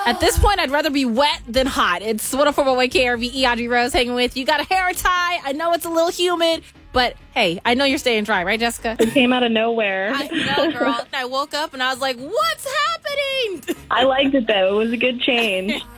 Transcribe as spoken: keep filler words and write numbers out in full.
At this point, I'd rather be wet than hot. It's one oh four point one K R V E, Audrey Rose hanging with you. Got a hair tie. I know it's a little humid, but hey, I know you're staying dry, right, Jessica? It came out of nowhere. I know, girl. I woke up and I was like, what's happening? I liked it, though. It was a good change.